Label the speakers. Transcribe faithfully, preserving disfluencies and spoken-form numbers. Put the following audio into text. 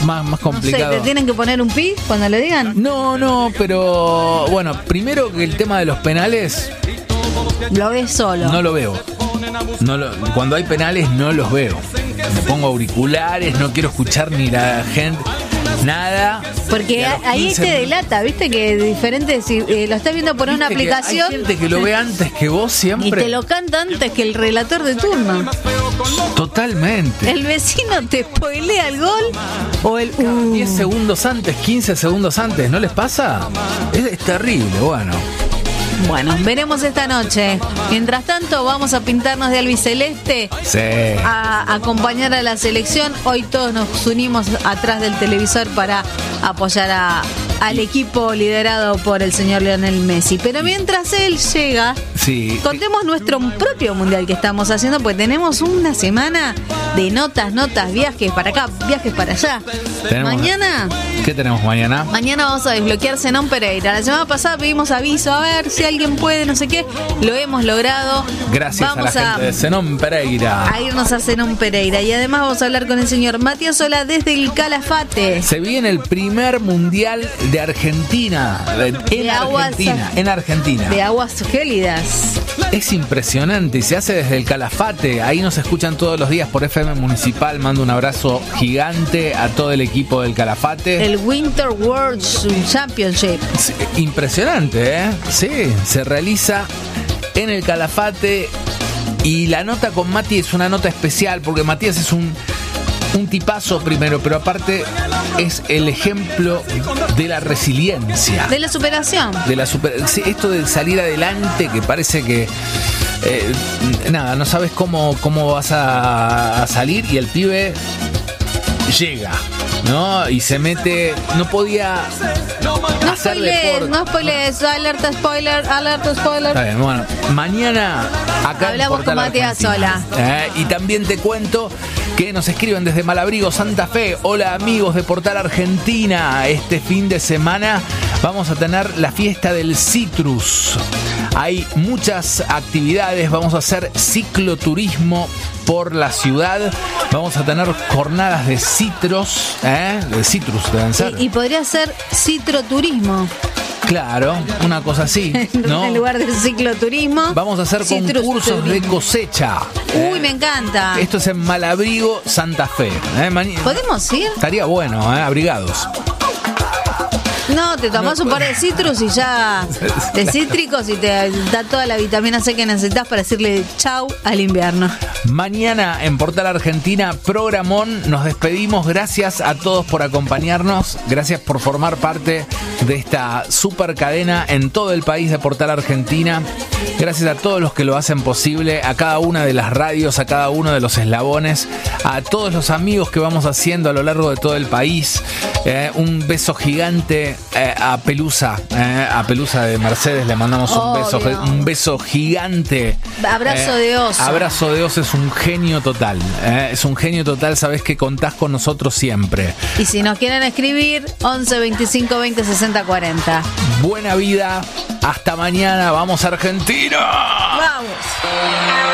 Speaker 1: más, más complicado.
Speaker 2: No sé, ¿te tienen que poner un pi cuando le digan?
Speaker 1: No, no, pero bueno, primero que el tema de los penales...
Speaker 2: Lo ves solo.
Speaker 1: No lo veo. No lo, cuando hay penales no los veo. Me pongo auriculares, no quiero escuchar ni la gente, nada.
Speaker 2: Porque ahí
Speaker 1: quince...
Speaker 2: te delata, viste que es diferente si eh, lo estás viendo por una aplicación.
Speaker 1: Hay gente que lo ve antes que vos siempre.
Speaker 2: Y te lo canta antes que el relator de turno.
Speaker 1: Totalmente.
Speaker 2: El vecino te spoilea el gol o el uh.
Speaker 1: diez segundos antes, quince segundos antes, ¿no les pasa? Es, es terrible, bueno.
Speaker 2: Bueno, veremos esta noche. Mientras tanto, vamos a pintarnos de albiceleste,
Speaker 1: sí,
Speaker 2: a acompañar a la selección. Hoy todos nos unimos atrás del televisor para apoyar a, al equipo liderado por el señor Lionel Messi. Pero mientras él llega,
Speaker 1: sí,
Speaker 2: contemos nuestro propio mundial que estamos haciendo, pues tenemos una semana de notas, notas, viajes para acá, viajes para allá.
Speaker 1: Tenemos,
Speaker 2: mañana...
Speaker 1: ¿Qué tenemos mañana?
Speaker 2: Mañana vamos a desbloquear Zenón Pereira. La semana pasada pedimos aviso, a ver si alguien puede, no sé qué. Lo hemos logrado.
Speaker 1: Gracias vamos a la gente a, de Zenón Pereira.
Speaker 2: A irnos a Zenón Pereira. Y además vamos a hablar con el señor Matías Sola desde el Calafate.
Speaker 1: Se viene el primer mundial de Argentina. En
Speaker 2: de
Speaker 1: Argentina.
Speaker 2: Aguas,
Speaker 1: en Argentina.
Speaker 2: De aguas gélidas.
Speaker 1: Es impresionante y se hace desde el Calafate. Ahí nos escuchan todos los días por F M Municipal. Mando un abrazo gigante a todo el equipo del Calafate.
Speaker 2: El Winter World Championship.
Speaker 1: Sí, impresionante, ¿eh? Sí, se realiza en el Calafate. Y la nota con Mati es una nota especial porque Matías es un, un tipazo primero, pero aparte es el ejemplo de la resiliencia.
Speaker 2: De la superación.
Speaker 1: De la super, sí, esto de salir adelante que parece que... Eh, nada, no sabes cómo, cómo vas a, a salir y el pibe llega, ¿no? Y se mete, no podía
Speaker 2: no
Speaker 1: hacer
Speaker 2: spoilees,
Speaker 1: deporte.
Speaker 2: no spoilees, alerta spoiler, alerta spoiler.
Speaker 1: Está bien, bueno, mañana acá
Speaker 2: hablamos con Matías Sola.
Speaker 1: Eh, y también te cuento que nos escriben desde Malabrigo, Santa Fe. Hola amigos de Portal Argentina. Este fin de semana vamos a tener la fiesta del citrus. Hay muchas actividades, vamos a hacer cicloturismo por la ciudad, vamos a tener jornadas de citros, ¿eh? De citrus deben ser.
Speaker 2: Y, y podría ser citroturismo.
Speaker 1: Claro, una cosa así, ¿no?
Speaker 2: En lugar de cicloturismo.
Speaker 1: Vamos a hacer concursos de cosecha.
Speaker 2: Uy, eh, me encanta.
Speaker 1: Esto es en Malabrigo, Santa Fe. ¿eh? Mani-
Speaker 2: ¿Podemos ir?
Speaker 1: Estaría bueno, ¿eh? Abrigados.
Speaker 2: No, te tomás un par de citrus y ya de cítricos y te da toda la vitamina C que necesitas para decirle chau al invierno.
Speaker 1: Mañana en Portal Argentina, programón, nos despedimos. Gracias a todos por acompañarnos. Gracias por formar parte de esta super cadena en todo el país de Portal Argentina. Gracias a todos los que lo hacen posible, a cada una de las radios, a cada uno de los eslabones, a todos los amigos que vamos haciendo a lo largo de todo el país. Eh, un beso gigante eh, a Pelusa, eh, a Pelusa de Mercedes le mandamos un
Speaker 2: Obvio.
Speaker 1: beso, un beso gigante.
Speaker 2: Abrazo
Speaker 1: eh,
Speaker 2: de oso.
Speaker 1: Abrazo de oso, es un genio total, eh, es un genio total, sabés que contás con nosotros siempre.
Speaker 2: Y si nos quieren escribir, once veinticinco veinte sesenta cuarenta.
Speaker 1: Buena vida, hasta mañana, vamos Argentina.
Speaker 2: Vamos.